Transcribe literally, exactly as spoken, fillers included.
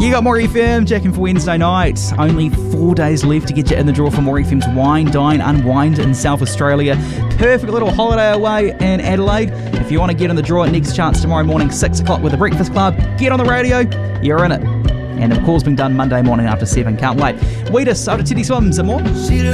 You got More F M, Jack in for Wednesday night. Only four days left to get you in the draw for More F M's Wine, Dine, Unwind in South Australia. Perfect little holiday away in Adelaide. If you want to get in the draw, next chance tomorrow morning, six o'clock with the Breakfast Club. Get on the radio, you're in it. And the call's been done Monday morning after seven. Can't wait. Wheatus, after Teddy Swims and more.